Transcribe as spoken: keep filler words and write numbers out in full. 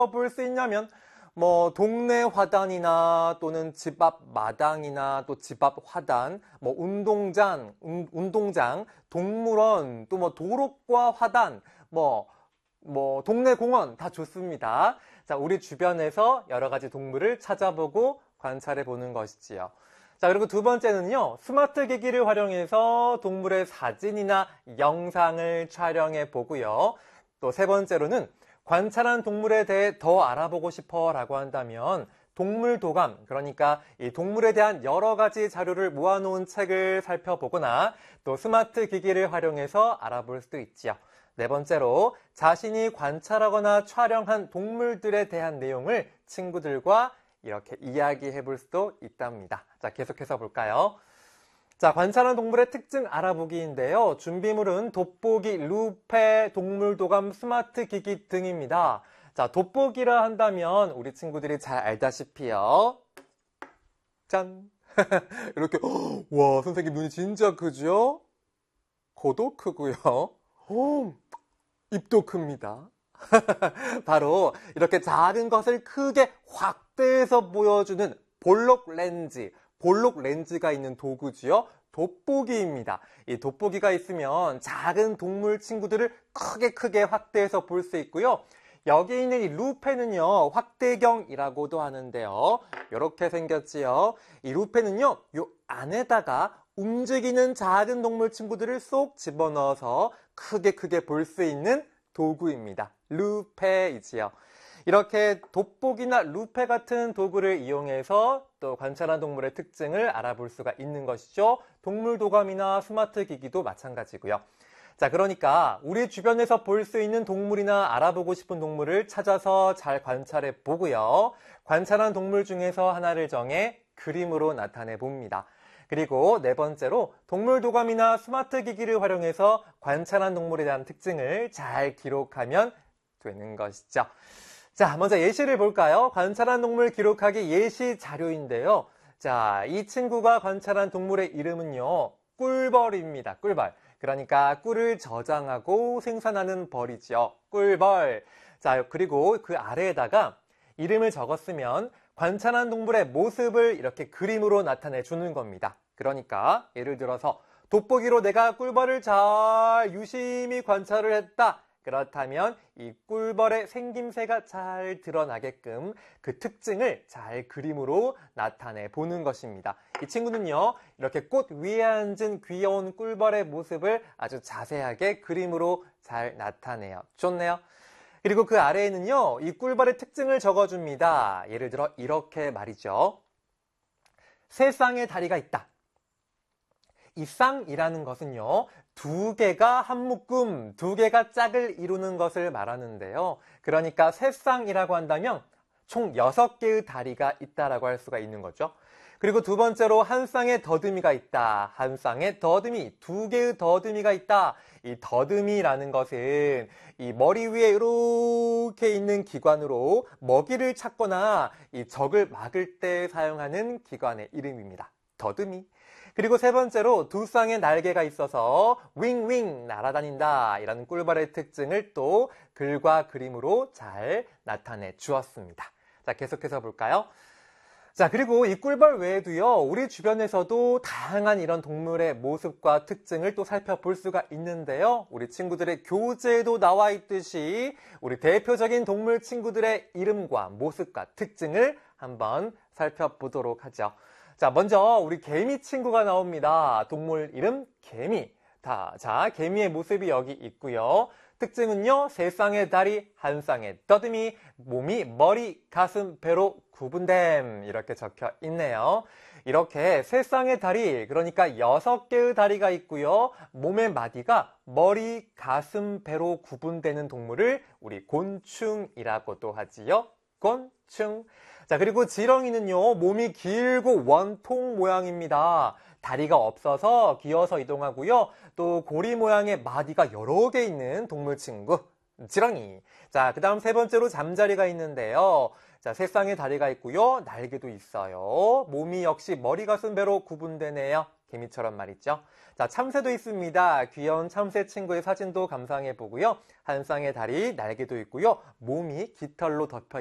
볼 수 있냐면 뭐 동네 화단이나 또는 집 앞 마당이나 또 집 앞 화단, 뭐 운동장, 운, 운동장, 동물원, 또 뭐 도로과 화단, 뭐 뭐 동네 공원 다 좋습니다. 자, 우리 주변에서 여러 가지 동물을 찾아보고 관찰해 보는 것이지요. 자, 그리고 두 번째는요, 스마트 기기를 활용해서 동물의 사진이나 영상을 촬영해 보고요. 또 세 번째로는 관찰한 동물에 대해 더 알아보고 싶어 라고 한다면 동물 도감, 그러니까 이 동물에 대한 여러 가지 자료를 모아놓은 책을 살펴보거나 또 스마트 기기를 활용해서 알아볼 수도 있지요. 네 번째로 자신이 관찰하거나 촬영한 동물들에 대한 내용을 친구들과 이렇게 이야기해 볼 수도 있답니다. 자, 계속해서 볼까요? 자, 관찰한 동물의 특징 알아보기인데요. 준비물은 돋보기, 루페, 동물도감, 스마트 기기 등입니다. 자, 돋보기라 한다면 우리 친구들이 잘 알다시피요. 짠! 이렇게 와, 선생님 눈이 진짜 크죠? 코도 크고요. 오, 입도 큽니다. 바로 이렇게 작은 것을 크게 확대해서 보여주는 볼록 렌즈, 볼록 렌즈가 있는 도구지요. 돋보기입니다. 이 돋보기가 있으면 작은 동물 친구들을 크게 크게 확대해서 볼 수 있고요. 여기 있는 이 루페는요, 확대경이라고도 하는데요. 이렇게 생겼지요. 이 루페는요, 요 안에다가 움직이는 작은 동물 친구들을 쏙 집어넣어서 크게 크게 볼 수 있는 도구입니다. 루페이지요. 이렇게 돋보기나 루페 같은 도구를 이용해서 또 관찰한 동물의 특징을 알아볼 수가 있는 것이죠. 동물 도감이나 스마트 기기도 마찬가지고요. 자, 그러니까 우리 주변에서 볼 수 있는 동물이나 알아보고 싶은 동물을 찾아서 잘 관찰해 보고요. 관찰한 동물 중에서 하나를 정해 그림으로 나타내 봅니다. 그리고 네 번째로 동물 도감이나 스마트 기기를 활용해서 관찰한 동물에 대한 특징을 잘 기록하면 되는 것이죠. 자, 먼저 예시를 볼까요? 관찰한 동물 기록하기 예시 자료인데요. 자, 이 친구가 관찰한 동물의 이름은요, 꿀벌입니다. 꿀벌. 그러니까 꿀을 저장하고 생산하는 벌이죠. 꿀벌. 자, 그리고 그 아래에다가 이름을 적었으면 관찰한 동물의 모습을 이렇게 그림으로 나타내 주는 겁니다. 그러니까 예를 들어서 돋보기로 내가 꿀벌을 잘 유심히 관찰을 했다. 그렇다면 이 꿀벌의 생김새가 잘 드러나게끔 그 특징을 잘 그림으로 나타내 보는 것입니다. 이 친구는요, 이렇게 꽃 위에 앉은 귀여운 꿀벌의 모습을 아주 자세하게 그림으로 잘 나타내요. 좋네요. 그리고 그 아래에는요, 이 꿀벌의 특징을 적어줍니다. 예를 들어 이렇게 말이죠. 세 쌍의 다리가 있다. 이 쌍이라는 것은요, 두 개가 한 묶음, 두 개가 짝을 이루는 것을 말하는데요. 그러니까 세 쌍이라고 한다면 총 여섯 개의 다리가 있다라고 할 수가 있는 거죠. 그리고 두 번째로 한 쌍의 더듬이가 있다. 한 쌍의 더듬이, 두 개의 더듬이가 있다. 이 더듬이라는 것은 이 머리 위에 이렇게 있는 기관으로 먹이를 찾거나 이 적을 막을 때 사용하는 기관의 이름입니다. 더듬이. 그리고 세 번째로 두 쌍의 날개가 있어서 윙윙 날아다닌다. 이라는 꿀벌의 특징을 또 글과 그림으로 잘 나타내 주었습니다. 자, 계속해서 볼까요? 자, 그리고 이 꿀벌 외에도요, 우리 주변에서도 다양한 이런 동물의 모습과 특징을 또 살펴볼 수가 있는데요. 우리 친구들의 교재에도 나와 있듯이 우리 대표적인 동물 친구들의 이름과 모습과 특징을 한번 살펴보도록 하죠. 자, 먼저 우리 개미 친구가 나옵니다. 동물 이름 개미. 자, 자, 개미의 모습이 여기 있고요. 특징은요, 세 쌍의 다리, 한 쌍의 더듬이, 몸이 머리, 가슴, 배로 구분됨. 이렇게 적혀 있네요. 이렇게 세 쌍의 다리, 그러니까 여섯 개의 다리가 있고요. 몸의 마디가 머리, 가슴, 배로 구분되는 동물을 우리 곤충이라고도 하지요. 곤충. 자, 그리고 지렁이는요, 몸이 길고 원통 모양입니다. 다리가 없어서 기어서 이동하고요. 또 고리 모양의 마디가 여러 개 있는 동물 친구, 지렁이. 자, 그 다음 세 번째로 잠자리가 있는데요. 자, 세 쌍의 다리가 있고요. 날개도 있어요. 몸이 역시 머리, 가슴, 배로 구분되네요. 개미처럼 말이죠. 자, 참새도 있습니다. 귀여운 참새 친구의 사진도 감상해 보고요. 한 쌍의 다리, 날개도 있고요. 몸이 깃털로 덮여